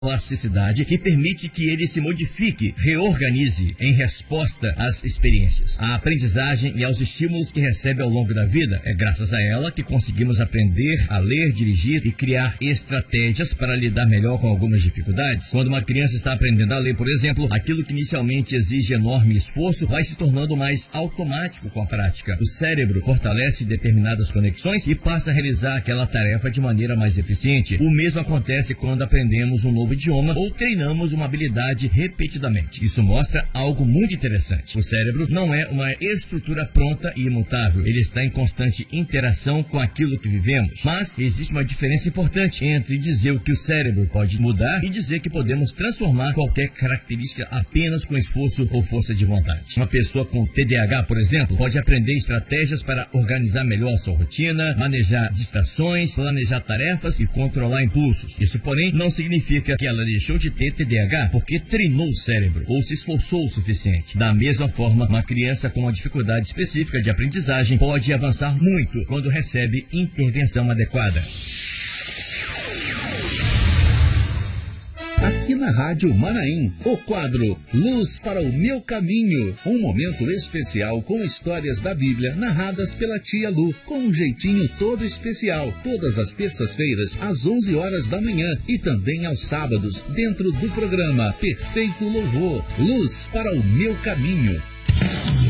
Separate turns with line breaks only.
plasticidade que permite que ele se modifique, reorganize em resposta às experiências, à aprendizagem e aos estímulos que recebe ao longo da vida. É graças a ela que conseguimos aprender a ler, dirigir e criar estratégias para lidar melhor com algumas dificuldades. Quando uma criança está aprendendo a ler, por exemplo, aquilo que inicialmente exige enorme esforço vai se tornando mais automático com a prática. O cérebro fortalece determinadas conexões e passa a realizar aquela tarefa de maneira mais eficiente. O mesmo acontece quando aprendemos um novo idioma ou treinamos uma habilidade repetidamente. Isso mostra algo muito interessante. O cérebro não é uma estrutura pronta e imutável. Ele está em constante interação com aquilo que vivemos. Mas existe uma diferença importante entre dizer o que o cérebro pode mudar e dizer que podemos transformar qualquer característica apenas com esforço ou força de vontade. Uma pessoa com TDAH, por exemplo, pode aprender estratégias para organizar melhor a sua rotina, manejar distrações, planejar tarefas e controlar impulsos. Isso, porém, não significa que ela deixou de ter TDAH porque treinou o cérebro ou se esforçou o suficiente. Da mesma forma, uma criança com uma dificuldade específica de aprendizagem pode avançar muito quando recebe intervenção adequada.
Aqui na Rádio Manaim, o quadro Luz para o Meu Caminho. Um momento especial com histórias da Bíblia narradas pela tia Lu, com um jeitinho todo especial. Todas as terças-feiras, às 11 horas da manhã e também aos sábados, dentro do programa Perfeito Louvor. Luz para o Meu Caminho.